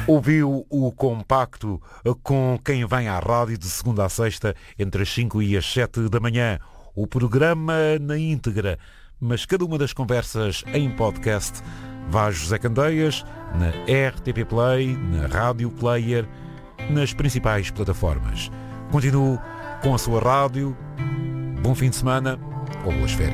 Ouviu o compacto com quem vem à rádio de segunda a sexta entre as 5 e as 7 da manhã. O programa na íntegra, mas cada uma das conversas em podcast. Vá a José Candeias, na RTP Play, na Rádio Player, nas principais plataformas. Continue com a sua rádio. Bom fim de semana ou boas férias.